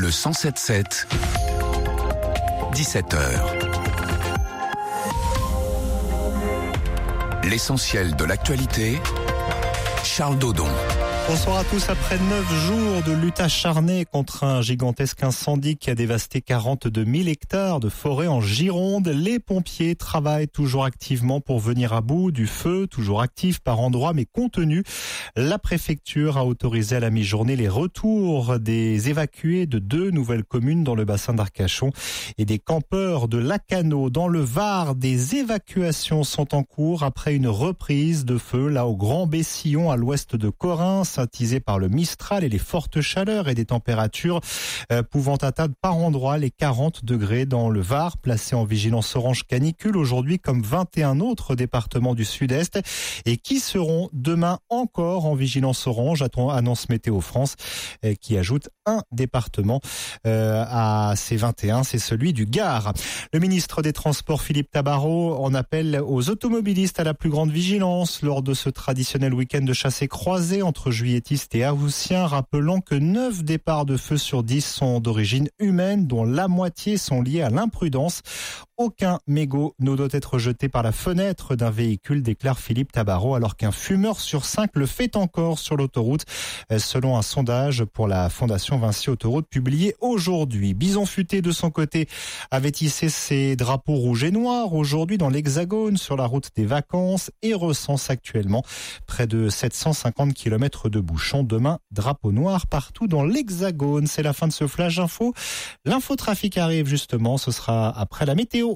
Le 107.7, 17h. L'essentiel de l'actualité, Charles Dodon. Bonsoir à tous. Après 9 jours de lutte acharnée contre un gigantesque incendie qui a dévasté 42 000 hectares de forêt en Gironde, les pompiers travaillent toujours activement pour venir à bout du feu, toujours actif par endroits mais contenu. La préfecture a autorisé à la mi-journée les retours des évacués de 2 nouvelles communes dans le bassin d'Arcachon et des campeurs de Lacanau. Dans le Var, des évacuations sont en cours après une reprise de feu là au Grand Bessillon à l'ouest de Corin, attisé par le Mistral et les fortes chaleurs et des températures pouvant atteindre par endroits les 40 degrés dans le Var, placé en vigilance orange canicule aujourd'hui comme 21 autres départements du sud-est et qui seront demain encore en vigilance orange, annonce Météo France, qui ajoute un département à ces 21, c'est celui du Gard. Le ministre des Transports Philippe Tabarot en appelle aux automobilistes à la plus grande vigilance lors de ce traditionnel week-end de chassé croisé entre juilletistes et haussiens, rappelant que 9 départs de feu sur 10 sont d'origine humaine, dont la moitié sont liés à l'imprudence. Aucun mégot ne doit être jeté par la fenêtre d'un véhicule, déclare Philippe Tabarot, alors qu'un fumeur sur 5 le fait encore sur l'autoroute, selon un sondage pour la Fondation Vinci Autoroute publié aujourd'hui. Bison Futé, de son côté, avait hissé ses drapeaux rouges et noirs aujourd'hui dans l'Hexagone sur la route des vacances et recense actuellement près de 750 km de bouchons. Demain, drapeau noir partout dans l'Hexagone. C'est la fin de ce Flash Info. L'infotrafic arrive justement, ce sera après la météo.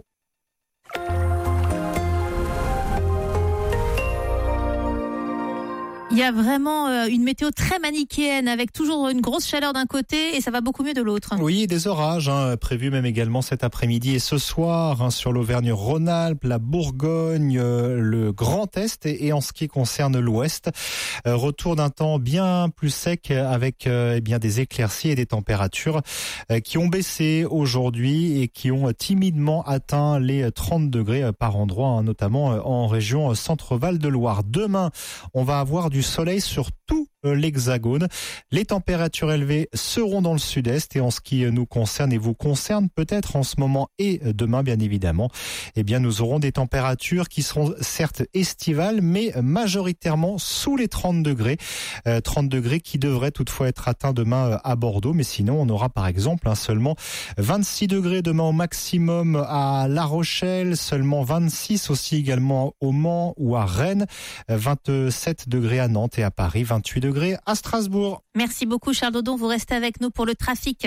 Il y a vraiment une météo très manichéenne avec toujours une grosse chaleur d'un côté et ça va beaucoup mieux de l'autre. Oui, des orages prévus même également cet après-midi et ce soir sur l'Auvergne-Rhône-Alpes, la Bourgogne, le Grand Est et en ce qui concerne l'Ouest. Retour d'un temps bien plus sec avec des éclaircies et des températures qui ont baissé aujourd'hui et qui ont timidement atteint les 30 degrés par endroit, notamment en région Centre-Val de Loire. Demain, on va avoir du soleil sur tout l'Hexagone. Les températures élevées seront dans le sud-est et en ce qui nous concerne et vous concerne peut-être en ce moment et demain bien évidemment, nous aurons des températures qui seront certes estivales mais majoritairement sous les 30 degrés. 30 degrés qui devraient toutefois être atteints demain à Bordeaux, mais sinon on aura par exemple seulement 26 degrés demain au maximum à La Rochelle, seulement 26 aussi également au Mans ou à Rennes, 27 degrés à Nantes et à Paris, 28 degrés à Strasbourg. Merci beaucoup Charles Dodon, vous restez avec nous pour le trafic.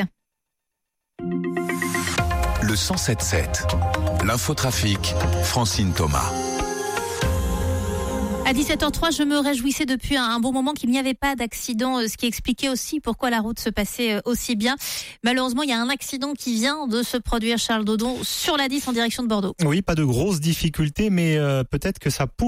Le 107.7, l'infotrafic, Francine Thomas. À 17h03, je me réjouissais depuis un bon moment qu'il n'y avait pas d'accident, ce qui expliquait aussi pourquoi la route se passait aussi bien. Malheureusement, il y a un accident qui vient de se produire, Charles Dodon, sur la 10 en direction de Bordeaux. Oui, pas de grosses difficultés, mais peut-être que ça pourrait